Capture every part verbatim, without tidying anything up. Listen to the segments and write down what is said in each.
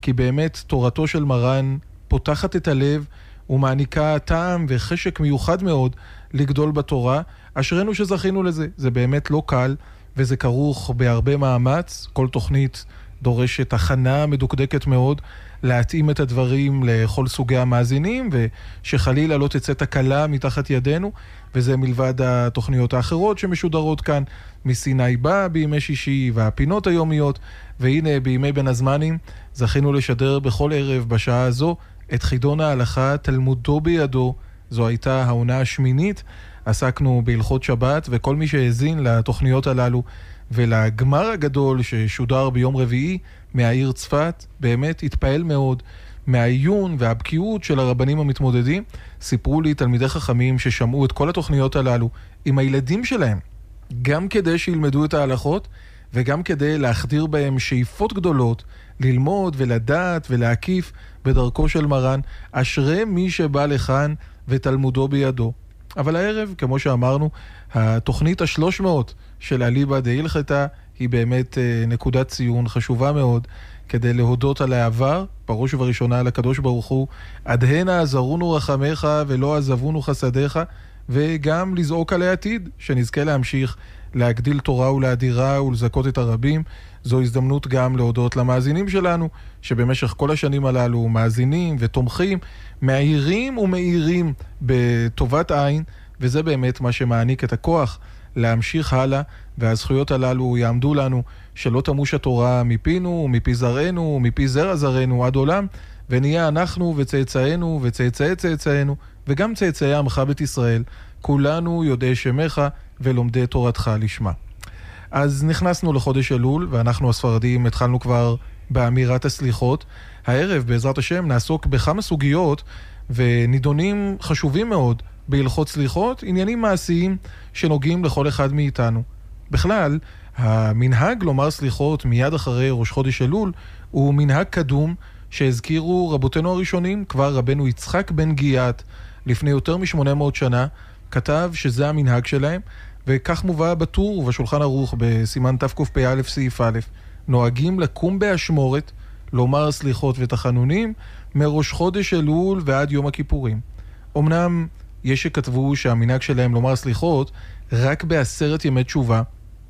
כי באמת תורתו של מרן פותחת את הלב ומעניקה טעם וחשק מיוחד מאוד לגדול בתורה. אשרנו שזכינו לזה. זה באמת לא קל, וזה כרוך בהרבה מאמץ. כל תוכנית דורשת הכנה מדוקדקת מאוד, להתאים את הדברים לכל סוגי המאזינים, ושחלילה לא תצא תקלה מתחת ידינו, וזה מלבד התוכניות האחרות שמשודרות כאן, מסיני בא בימי שישי, והפינות היומיות, והנה בימי בין הזמנים, זכינו לשדר בכל ערב בשעה הזו, את חידון ההלכה תלמודו בידו. זו הייתה העונה השמינית, עסקנו בהלכות שבת, וכל מי שהאזין לתוכניות הללו, ולגמר הגדול ששודר ביום רביעי מהעיר צפת, באמת התפעל מאוד מהעיון והבקיאות של הרבנים המתמודדים. סיפרו לי תלמידי חכמים ששמעו את כל התוכניות הללו עם הילדים שלהם, גם כדי שילמדו את ההלכות, וגם כדי להחדיר בהם שאיפות גדולות, ללמוד ולדעת ולהקיף בדרכו של מרן. אשרי מי שבא לכאן ותלמודו בידו. אבל הערב, כמו שאמרנו, התוכנית השלוש מאות של אליבא דהילכתא היא באמת נקודת ציון חשובה מאוד, כדי להודות על העבר, בראש ובראשונה על הקדוש ברוך הוא, עד הנה עזרונו רחמך ולא עזבונו חסדיך, וגם לזעוק על העתיד, שנזכה להמשיך להגדיל תורה ולהדירה ולזכות את הרבים. זו הזדמנות גם להודות למאזינים שלנו, שבמשך כל השנים הללו מאזינים ותומכים, מאירים ומאירים בטובת עין, וזה באמת מה שמעניק את הכוח להמשיך הלאה, והזכויות הללו יעמדו לנו, שלא תמוש התורה מפינו, מפי זרענו, מפי זרע זרענו עד עולם, ונהיה אנחנו וצאצאינו וצאצאי צאצאינו, וגם צאצאי עמך בית ישראל, כולנו יודעי שמך ולומדי תורתך לשמה. אז נכנסנו לחודש אלול, ואנחנו הספרדים התחלנו כבר באמירת הסליחות. הערב בעזרת השם נעסוק בכמה סוגיות ונידונים חשובים מאוד בהלכות סליחות, עניינים מעשיים שנוגעים לכל אחד מאיתנו. בכלל, המנהג לומר סליחות מיד אחרי ראש חודש אלול הוא מנהג קדום שהזכירו רבותינו הראשונים. כבר רבנו יצחק בן גיאת לפני יותר מ-שמונה מאות שנה כתב שזה המנהג שלהם, וכך מובא בטור ובשולחן ערוך בסימן תקפ"א סעיף א', נוהגים לקום באשמורת, לומר סליחות ותחנונים מראש חודש אלול ועד יום הכיפורים. אמנם יש שכתבו שהמנהג שלהם לומר סליחות רק בעשרת ימי תשובה,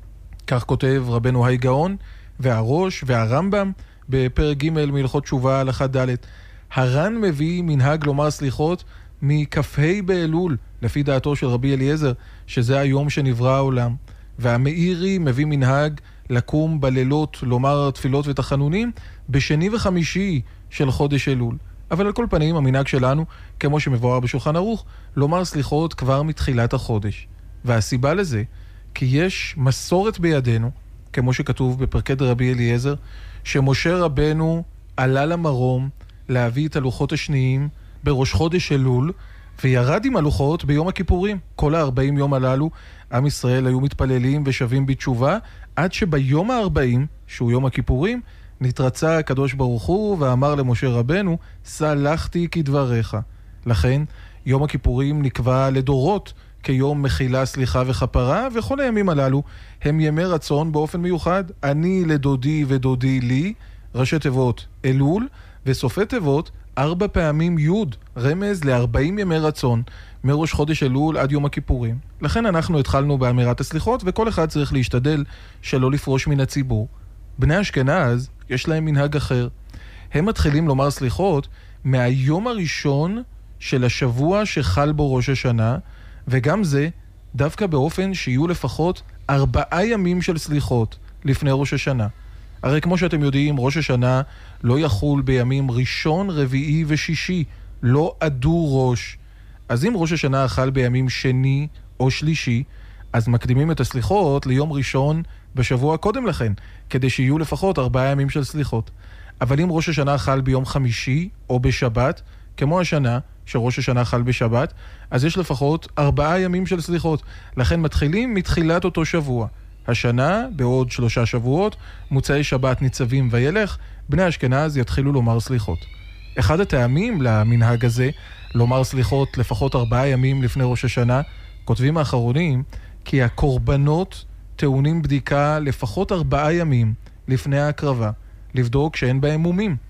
כך כותב רבנו היי גאון והראש והרמב"ם בפרק ג' מהלכות תשובה הלכה ד'. הר"ן מביא מנהג לומר סליחות מכ"ה באלול, לפי דעתו של רבי אליעזר, שזה היום שנברא העולם. והמאירי מביא מנהג לקום בלילות לומר תפילות ותחנונים בשני וחמישי של חודש אלול. אבל על כל פנים המנהג שלנו, כמו שמבואר בשולחן ערוך, לומר סליחות כבר מתחילת החודש. והסיבה לזה, כי יש מסורת בידינו, כמו שכתוב בפרקי דרבי אליעזר, שמשה רבנו עלה למרום להביא את הלוחות השניים בראש חודש אלול, וירד עם הלוחות ביום הכיפורים. כל הארבעים יום הללו, עם ישראל היו מתפללים ושבים בתשובה, עד שביום הארבעים, שהוא יום הכיפורים, נתרצה הקדוש ברוך הוא ואמר למשה רבנו, סלחתי כדבריך. לכן, יום הכיפורים נקבע לדורות כיום מחילה, סליחה וכפרה, וכל הימים הללו הם ימי רצון באופן מיוחד. אני לדודי ודודי לי, ראשי תיבות אלול, וסופי תיבות ארבע פעמים י', רמז ל-ארבעים ימי רצון, מראש חודש אלול עד יום הכיפורים. לכן אנחנו התחלנו באמירת הסליחות, וכל אחד צריך להשתדל שלא לפרוש מן הציבור. בני אשכנז יש להם מנהג אחר. הם מתחילים לומר סליחות מהיום הראשון של השבוע שחל בו ראש השנה, וגם זה דווקא באופן שיהיו לפחות ארבעה ימים של סליחות לפני ראש השנה. הרי כמו שאתם יודעים, ראש השנה לא יחול בימים ראשון, רביעי ושישי, לא עדו ראש. אז אם ראש השנה חל בימים שני או שלישי, אז מקדימים את הסליחות ליום ראשון בשבוע קודם לכן, כדי שיהיו לפחות ארבעה ימים של סליחות. אבל אם ראש השנה חל ביום חמישי או בשבת, כמו השנה שראש השנה חל בשבת, אז יש לפחות ארבעה ימים של סליחות. לכן מתחילים מתחילת אותו שבוע. השנה, בעוד שלושה שבועות, מוצאי שבת ניצבים וילך, בני אשכנז יתחילו לומר סליחות. אחד הטעמים למנהג הזה, לומר סליחות לפחות ארבעה ימים לפני ראש השנה, כותבים האחרונים, כי הקורבנות טעונים בדיקה לפחות ארבעה ימים לפני ההקרבה, לבדוק שאין בהם מומים.